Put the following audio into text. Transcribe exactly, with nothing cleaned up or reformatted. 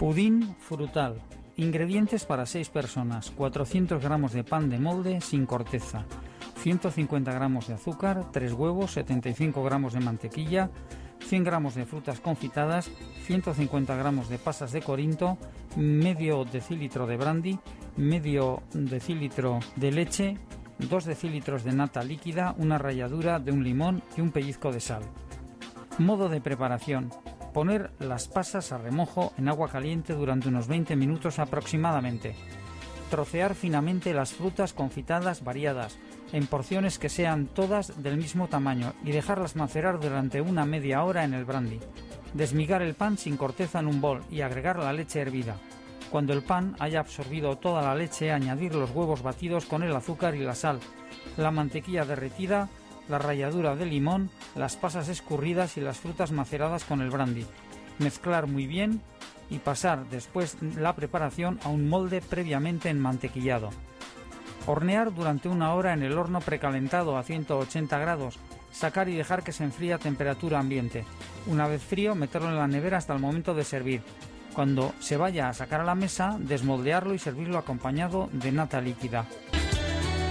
Pudín frutal. Ingredientes para seis personas: cuatrocientos gramos de pan de molde sin corteza, ciento cincuenta gramos de azúcar, tres huevos, setenta y cinco gramos de mantequilla, cien gramos de frutas confitadas, ciento cincuenta gramos de pasas de Corinto, medio decilitro de brandy, medio decilitro de leche, dos decilitros de nata líquida, una ralladura de un limón y un pellizco de sal. Modo de preparación: poner las pasas a remojo en agua caliente durante unos veinte minutos aproximadamente. Trocear finamente las frutas confitadas variadas, en porciones que sean todas del mismo tamaño, y dejarlas macerar durante una media hora en el brandy. Desmigar el pan sin corteza en un bol y agregar la leche hervida. Cuando el pan haya absorbido toda la leche, añadir los huevos batidos con el azúcar y la sal, la mantequilla derretida, la ralladura de limón, las pasas escurridas y las frutas maceradas con el brandy. Mezclar muy bien y pasar después la preparación a un molde previamente enmantequillado. Hornear durante una hora en el horno precalentado a ciento ochenta grados. Sacar y dejar que se enfríe a temperatura ambiente. Una vez frío, meterlo en la nevera hasta el momento de servir. Cuando se vaya a sacar a la mesa, desmoldearlo y servirlo acompañado de nata líquida.